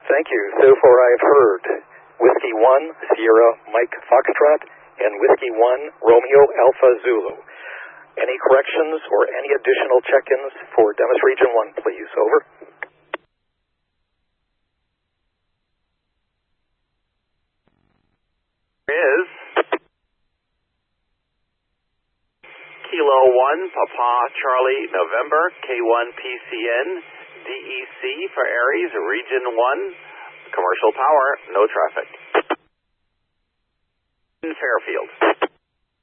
Thank you. So far I've heard Whiskey 1, Sierra Mike Foxtrot, and Whiskey 1, Romeo Alpha Zulu. Any corrections or any additional check-ins for Demis Region 1, please? Over. Is Kilo 1, Papa Charlie November, K1 PCN, DEC for Aries, Region 1, commercial power, no traffic. In Fairfield.